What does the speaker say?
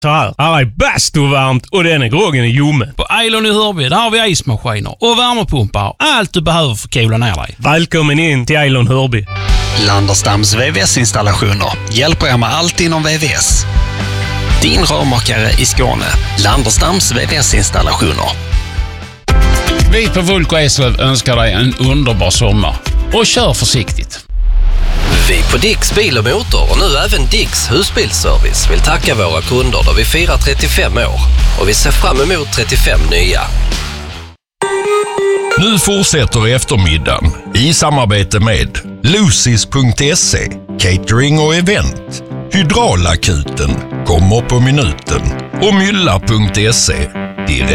Så här är bastuvarmt och den är groggen i Jomme. På Eilon i Hörby, där har vi ismaskiner och värmepumpar. Allt du behöver för att kola ner dig. Välkommen in till Eilon Hörby. Landerstams VVS-installationer hjälper er med allt inom VVS. Din rörmakare i Skåne. Landerstams VVS-installationer. Vi på Vulko Eslöv önskar dig en underbar sommar. Och kör försiktigt. Vi på Dicks Bil och Motor och nu även Dicks husbilsservice vill tacka våra kunder då vi firar 35 år. Och vi ser fram emot 35 nya. Nu fortsätter eftermiddagen i samarbete med Lucis.se, catering och event, Hydraulakuten, kommer på minuten och Mylla.se, direkt